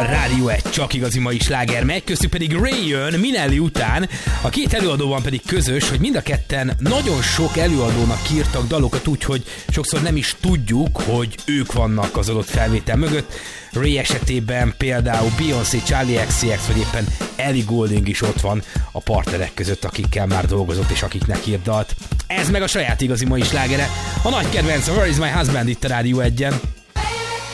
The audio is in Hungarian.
Rádió 1 csak igazi mai sláger megy, köztük pedig Ray jön Minelli után. A két előadóban pedig közös, hogy mind a ketten nagyon sok előadónak írtak dalokat úgy, hogy sokszor nem is tudjuk, hogy ők vannak az adott felvétel mögött. Ray esetében például Beyoncé, Charlie XCX vagy éppen Ellie Goulding is ott van a partnerek között, akikkel már dolgozott és akiknek írt dalt. Ez meg a saját igazi mai slágere. A nagy kedvenc a Where is my husband itt a Rádió 1-en.